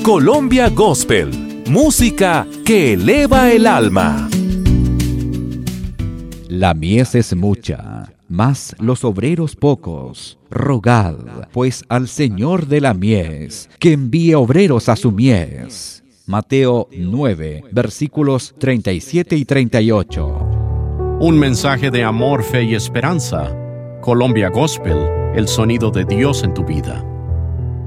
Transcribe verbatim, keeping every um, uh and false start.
Colombia Gospel, música que eleva el alma. La mies es mucha, mas los obreros pocos. Rogad, pues, al Señor de la mies, que envíe obreros a su mies. Mateo nueve, versículos treinta y siete y treinta y ocho. Un mensaje de amor, fe y esperanza. Colombia Gospel, el sonido de Dios en tu vida.